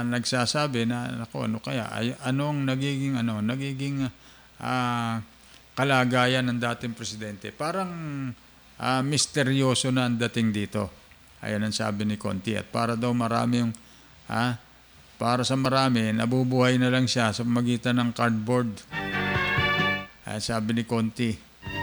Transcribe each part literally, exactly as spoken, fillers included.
nagsasabi na naku, ano kaya ay anong nagiging ano nagiging ah, kalagayan ng dating presidente. Parang ah, misteryoso na ang dating dito. Ayan ang sabi ni Conti. At para daw marami yung ah, para sa marami, nabubuhay na lang siya sa magitan ng cardboard. Ayan sabi ni Conti.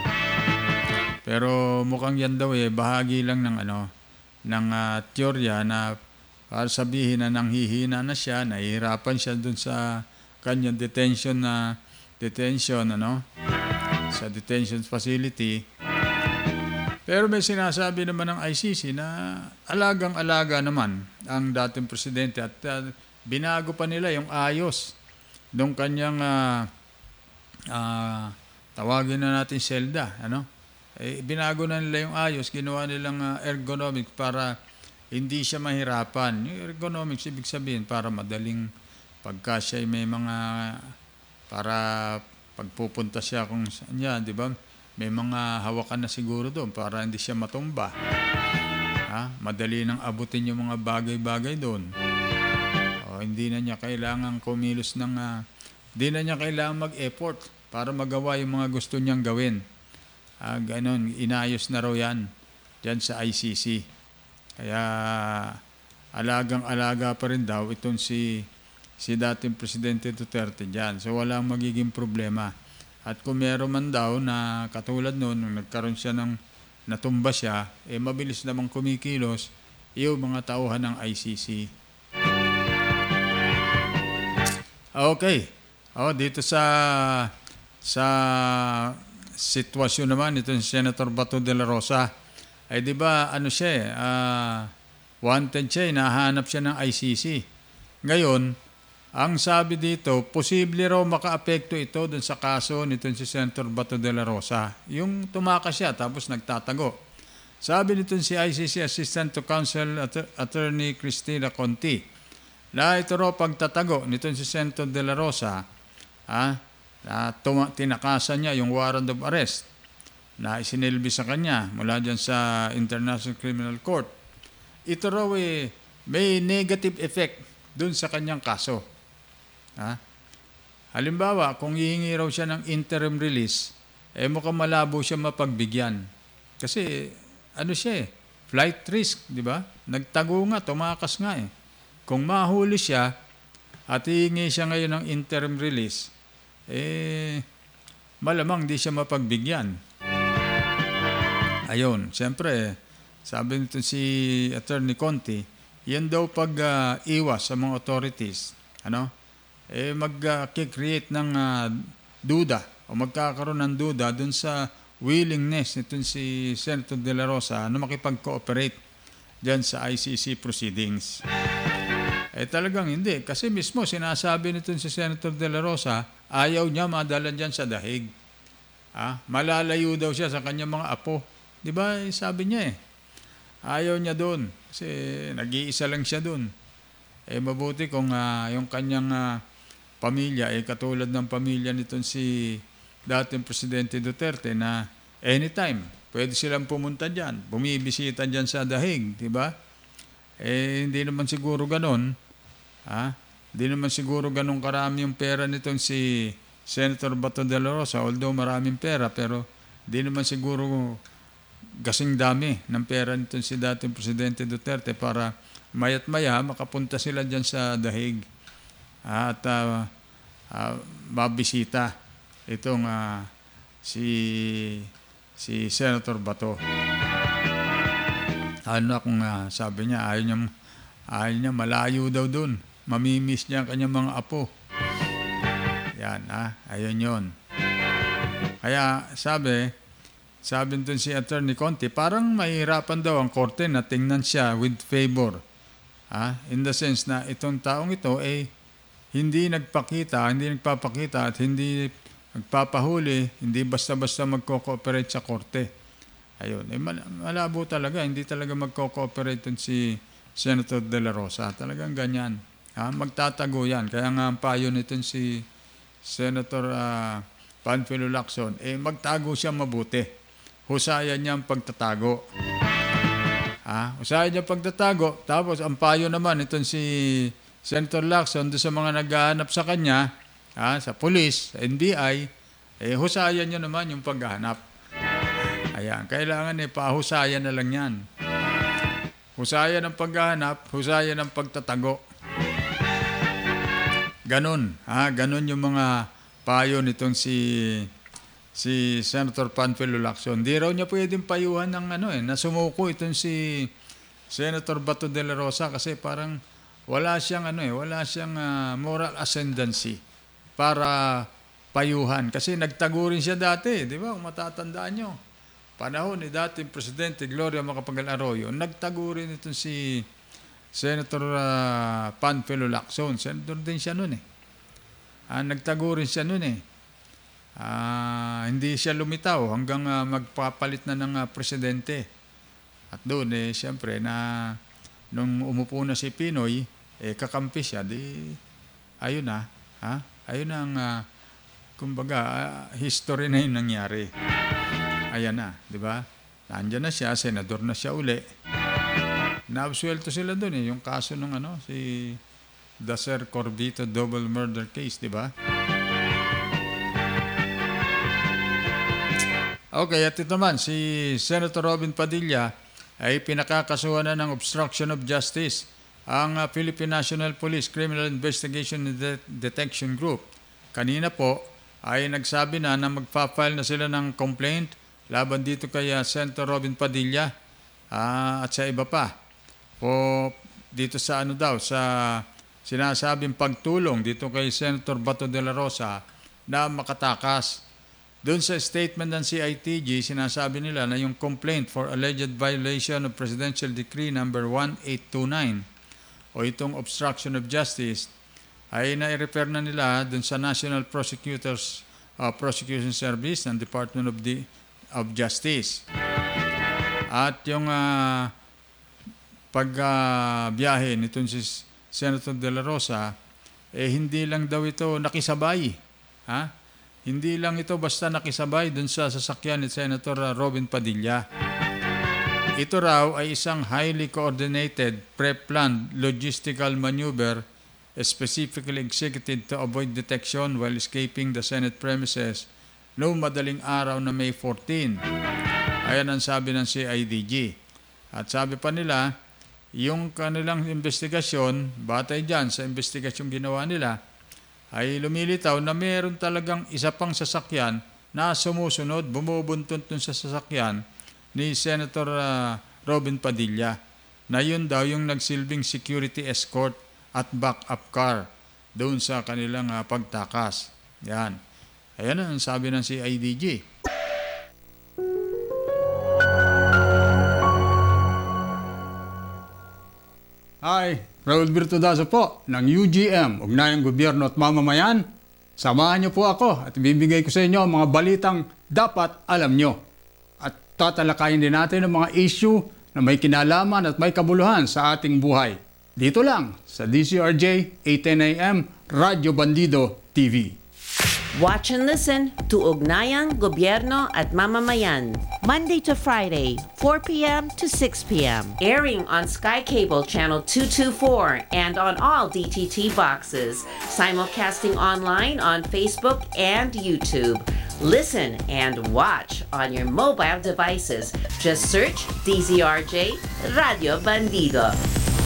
Pero mukhang yan daw eh, bahagi lang ng ano, ng uh, teorya na para sabihin na nanghihina na siya, nahihirapan siya dun sa kanyang detention na detention, ano, sa detention facility. Pero may sinasabi naman ng I C C na alagang-alaga naman ang dating presidente at uh, binago pa nila yung ayos nung kanyang uh, uh, tawagin na natin selda, ano? Eh, binago na nila yung ayos, ginawa nilang uh, ergonomics para hindi siya mahirapan. Yung ergonomics, ibig sabihin, para madaling pagka siya may mga, para pagpupunta siya kung saan yan, di ba? May mga hawakan na siguro doon para hindi siya matumba. Ha? Madali nang abutin yung mga bagay-bagay doon. O, hindi na niya kailangan kumilos ng, uh, hindi na niya kailangan mag-effort para magawa yung mga gusto niyang gawin. Ah, ganon, inayos na raw yan dyan sa I C C. Kaya alagang-alaga pa rin daw itong si, si dating Presidente Duterte dyan. So walang magiging problema. At kung meron man daw na katulad noon, nung nagkaroon siya ng natumba siya, eh mabilis namang kumikilos yung mga tauhan ng I C C. Okay. Oh, dito sa sa sitwasyon naman ito si Senator Bato de la Rosa. Ay di ba ano siya eh, uh, wanted siya, nahanap siya ng I C C. Ngayon, ang sabi dito, posible raw makaapekto ito dun sa kaso nito si Senator Bato de la Rosa. Yung tumakas siya tapos nagtatago. Sabi nito si I C C Assistant to Counsel Att- Attorney Cristina Conti na ito raw pagtatago nito si Senator de la Rosa, ha, na tuma- tinakasan niya yung warrant of arrest na isinilbi sa kanya mula dyan sa International Criminal Court. Ito raw eh, may negative effect dun sa kanyang kaso. Ha? Halimbawa, kung hihingi raw siya ng interim release, eh mukhang malabo siya mapagbigyan. Kasi ano siya eh, flight risk, di ba? Nagtago nga, tumakas nga eh. Kung mahuli siya at hihingi siya ngayon ng interim release, eh malamang di siya mapagbigyan. Ayun, siyempre, sabi nito si Attorney Conti, yan daw pag-iwas uh, sa mga authorities, ano? Eh mag-create uh, ng uh, duda o magkakaroon ng duda dun sa willingness nitong si Senator de la Rosa na makipag-cooperate dyan sa I C C proceedings. Eh talagang hindi. Kasi mismo sinasabi nitong si Senator de la Rosa, ayaw niya madala dyan sa dahig. Ah, malalayo daw siya sa kanyang mga apo. Di ba? Eh, sabi niya eh. Ayaw niya doon. Kasi nag-iisa lang siya doon. Eh mabuti kung uh, yung kanyang uh, pamilya, eh katulad ng pamilya nitong si dating Presidente Duterte na anytime, pwede silang pumunta dyan, bumibisita dyan sa dahig, di ba? Eh hindi naman siguro ganon. Ha? Hindi naman siguro ganon karami yung pera nitong si Senator Bato de la Rosa, although maraming pera, pero hindi naman siguro gasing dami ng pera nitong si dating Presidente Duterte para mayat maya makapunta sila dyan sa dahig at uh, uh, mabisita itong uh, si si Senator Bato. Ano kung uh, sabi niya ayaw niya, ayaw niya malayo daw doon, mamimiss niya ang kanyang mga apo. Yan, ah, ayun yun. Kaya sabi sabi nito si Attorney Conti, parang mahirapan daw ang korte na tingnan siya with favor. Ah, in the sense na itong taong ito ay eh, hindi nagpakita, hindi nagpapakita at hindi nagpapahuli, hindi basta-basta magko-cooperate sa korte. Ayun, eh, malabo talaga, hindi talaga magko-cooperate si Senator de la Rosa. Talagang ganyan. Ha? Magtatago yan. Kaya nga ang payo nito si Senator uh, Panfilo Lacson, eh magtago siya mabuti. Husayan niya ang pagtatago. Ha? Husayan niya ang pagtatago. Tapos ang payo naman itong si Senator Lacson doon sa mga naghahanap sa kanya, ha, sa police, sa N B I, eh husayan nyo naman yung paghahanap. Ayan, kailangan eh pahusayan na lang yan. Husayan ang paghahanap, husayan ang pagtatago. Ganon, ha, ganon yung mga payo nitong si si Senator Panfilo Lacson. Di raw niya pwedeng payuhan ng ano eh, nasumuko itong si Senator Bato de la Rosa kasi parang wala siyang ano eh, wala siyang uh, moral ascendancy para payuhan kasi nagtago rin siya dati, di ba? Kung matatandaan nyo. Panahon ni dating Presidente Gloria Macapagal Arroyo, nagtago rin itong si Senator uh, Panfilo Lacson. Senator din siya noon eh. Ah, nagtago rin siya noon eh. Ah, hindi siya lumitaw hanggang uh, magpapalit na ng uh, presidente. At doon eh, siyempre, na nung umupo na si Pinoy, eh, kakampi siya, di, ayun na, ha? Ayun ang, uh, kumbaga, uh, history na yun nangyari. Ayan na, di ba? Nandiyan na siya, senador na siya uli. Naabsuelto sila doon eh, yung kaso ng ano, si Dacer Corbito double murder case, di ba? Okay, at ito naman, si Senator Robin Padilla ay pinakakasuhan na ng obstruction of justice ang uh, Philippine National Police Criminal Investigation and De- Detection Group. Kanina po ay nagsabi na na magpa-file na sila ng complaint laban dito kay uh, Senator Robin Padilla uh, at sa iba pa. O dito sa ano daw, sa sinasabing pagtulong dito kay Senator Bato de la Rosa na makatakas. Doon sa statement ng C I T G, sinasabi nila na yung complaint for alleged violation of Presidential Decree number one eight two nine o itong obstruction of justice ay nai-refer na nila doon sa National Prosecutors uh, Prosecution Service ng Department of, the, of Justice. At yung uh, pagbiyahe uh, nitong si Senator de la Rosa, eh hindi lang daw ito nakisabay. Ha? Hindi lang ito basta nakisabay dun sa sasakyan ni Senator Robin Padilla. Ito raw ay isang highly coordinated, pre-planned logistical maneuver specifically executed to avoid detection while escaping the Senate premises noong madaling araw na May fourteen. Ayan ang sabi ng C I D G. At sabi pa nila, yung kanilang investigasyon, batay dyan sa investigasyong ginawa nila, ay lumilitaw na meron talagang isa pang sasakyan na sumusunod, bumubuntun sa sasakyan ni Senator uh, Robin Padilla na yun daw yung nagsilbing security escort at backup car doon sa kanilang uh, pagtakas. Yan. Ayan ang sabi ng C I D G. Hi, Raul Virtudazo po ng U G M, Ugnayang Gobyerno at Mamamayan. Samahan niyo po ako at bibigay ko sa inyo ang mga balitang dapat alam niyo. At tatalakayin din natin ang mga issue na may kinalaman at may kabuluhan sa ating buhay. Dito lang sa D C R J eight ten A M Radyo Bandido T V. Watch and listen to Ugnayang Gobyerno at Mamamayan. Monday to Friday, four p.m. to six p.m. Airing on Sky Cable Channel two twenty-four and on all D T T boxes. Simulcasting online on Facebook and YouTube. Listen and watch on your mobile devices. Just search D Z R J Radio Bandido.